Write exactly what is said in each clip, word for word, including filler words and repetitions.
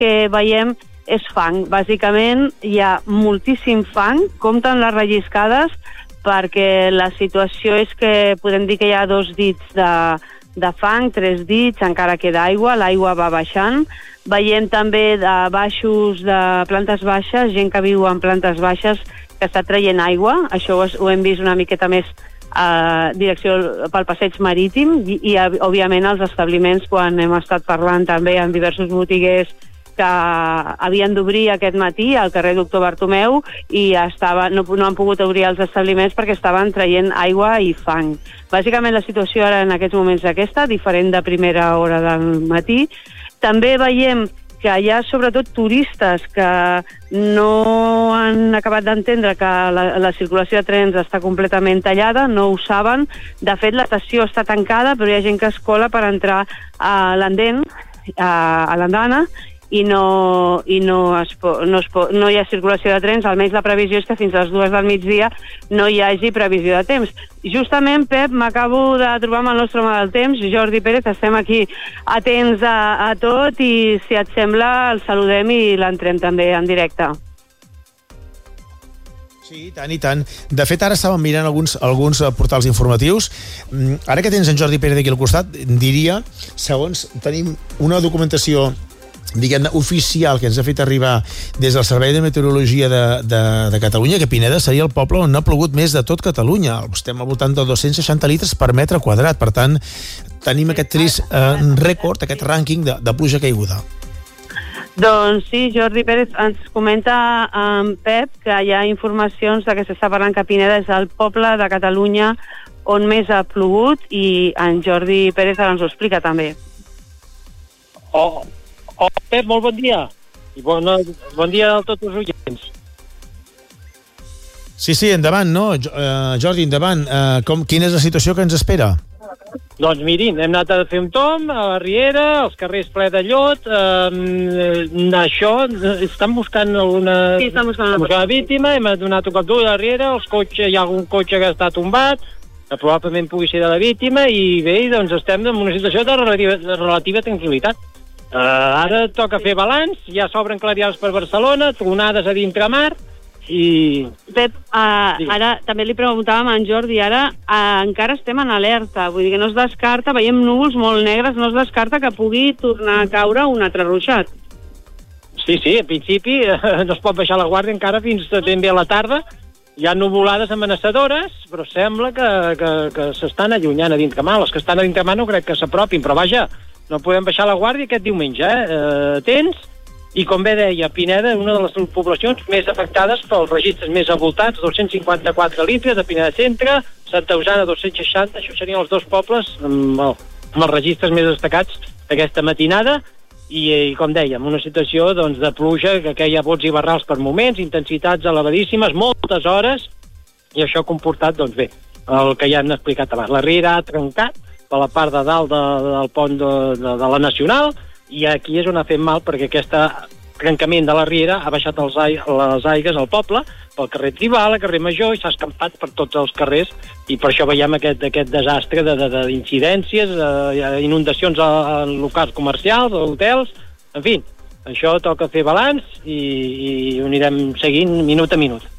que veiem és fang. Bàsicament hi ha moltíssim fang, compten les relliscades, perquè la situació és que podem dir que hi ha dos dits de, de fang, tres dits, encara queda aigua, l'aigua va baixant. Veiem també de baixos, de plantes baixes, gent que viu en plantes baixes que està traient aigua. Això ho, ho hem vist una miqueta més a direcció pel passeig marítim i, i òbviament els establiments, quan hem estat parlant també amb diversos botiguers que havien d'obrir aquest matí al carrer Doctor Bartomeu i estava, no, no han pogut obrir els establiments perquè estaven traient aigua i fang. Bàsicament la situació ara en aquests moments és aquesta, diferent de primera hora del matí. També veiem que hi ha sobretot turistes que no han acabat d'entendre que la, la circulació de trens està completament tallada, no ho saben. De fet, l'estació està tancada, però hi ha gent que es cola per entrar a l'Andén, a, a l'Andana, i no, i no, es po, no, es po, no hi ha circulació de trens. Almenys la previsió és que fins a les dues del migdia no hi hagi previsió de temps. Justament, Pep, m'acabo de trobar amb el nostre home del temps, Jordi Pérez, estem aquí atents a, a tot i, si et sembla, el saludem i l'entrem també en directe. Sí, i tant, i tant. De fet, ara estàvem mirant alguns, alguns portals informatius. Ara que tens en Jordi Pérez aquí al costat, diria, segons tenim una documentació diguem-ne, oficial que ens ha fet arribar des del Servei de Meteorologia de, de, de Catalunya, que Pineda seria el poble on ha plogut més de tot Catalunya. Estem al voltant de dos-cents seixanta litres per metre quadrat. Per tant, tenim aquest trist eh, rècord, aquest rànquing de, de pluja caiguda. Doncs sí, Jordi Pérez ens comenta en Pep que hi ha informacions de que s'està parlant que Pineda és el poble de Catalunya on més ha plogut, i en Jordi Pérez ara ens ho explica també. Oh, oh Pep, molt bon dia. I bon, bon dia a tots els oients. Sí, sí, endavant, no? Uh, Jordi, endavant. Uh, com, quina és la situació que ens espera? Doncs mirin, hem anat a fer un tom a la Riera, els carrers ple de llot, eh, això, estan buscant alguna, sí, estan buscant una, buscant una víctima, hem donat un cop d'ull a la Riera, els cotxes, hi ha algun cotxe que està tombat, que probablement pugui ser de la víctima, i bé, doncs estem en una situació de relativa, de relativa tranquil·litat. Uh, ara toca fer balanç, ja s'obren clarials per Barcelona, tronades a dintre mar, i... Pep, uh, sí. Ara també li preguntàvem a en Jordi, ara uh, encara estem en alerta, vull dir que no es descarta, veiem núvols molt negres, no es descarta que pugui tornar a caure un altre ruixat. Sí, sí, en principi uh, no es pot baixar la guàrdia encara fins ben bé a la tarda, hi ha nuvolades amenaçadores, però sembla que, que, que s'estan allunyant a dintre mar. Els que estan a dintre mar no crec que s'apropin, però vaja, no podem baixar la guàrdia aquest diumenge, eh? Uh, tens... I com bé deia, Pineda, una de les poblacions més afectades pels registres més avoltats, dos-cents cinquanta-quatre litres, de Pineda Centre, Santa Eusana, dos-cents seixanta, això serien els dos pobles amb, el, amb els registres més destacats d'aquesta matinada, i, i com dèiem, una situació doncs, de pluja, que queia bots i barrals per moments, intensitats elevadíssimes, moltes hores, i això ha comportat, doncs bé, el que ja hem explicat abans. La Riera ha trencat per la part de dalt de, del pont de, de, de la Nacional, i aquí és on ha fet mal, perquè aquest trencament de la Riera ha baixat els a... les aigues al poble, pel carrer Tribal, al carrer Major, i s'ha escampat per tots els carrers, i per això veiem aquest, aquest desastre d'incidències, de, de, de inundacions a, a locals comercials, a hotels, en fi, això toca fer balanç i, i ho anirem seguint minut a minut.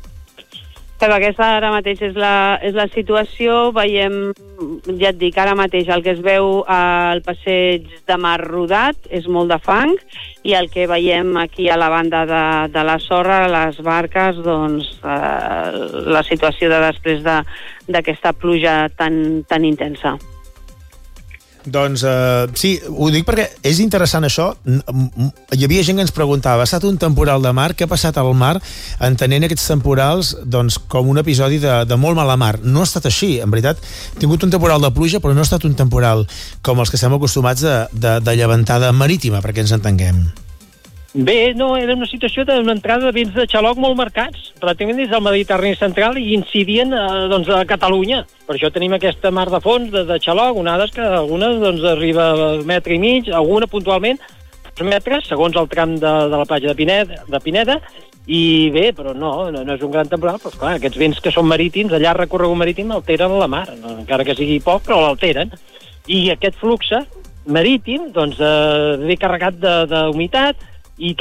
Però aquesta ara mateix és la, és la situació, veiem, ja et dic, ara mateix el que es veu al passeig de Mar Rodat és molt de fang, i el que veiem aquí a la banda de, de la sorra, les barques, doncs eh, la situació de després d'aquesta de, pluja tan, tan intensa. Doncs uh, sí, ho dic perquè és interessant això. Hi havia gent que ens preguntava, ha estat un temporal de mar, què ha passat al mar, entenent aquests temporals doncs, com un episodi de, de molt mala mar. No ha estat així, en veritat. Ha tingut un temporal de pluja, però no ha estat un temporal com els que estem acostumats de, de, de llevantada marítima, perquè ens entenguem. Bé, no, era una situació d'una entrada de vents de xaloc molt marcats, pràcticament des del Mediterrani central, i incidien eh, doncs, a Catalunya. Per això tenim aquesta mar de fons de, de xaloc, onades que algunes doncs, arriba a metre i mig, alguna puntualment dos metres, segons el tram de, de la platja de Pineda, de Pineda, i bé, però no, no, no és un gran temporal, però clar, aquests vents que són marítims, allà recorregut marítim, alteren la mar, no, encara que sigui poc, però l'alteren. I aquest flux marítim, doncs, eh, ve carregat d'humitat,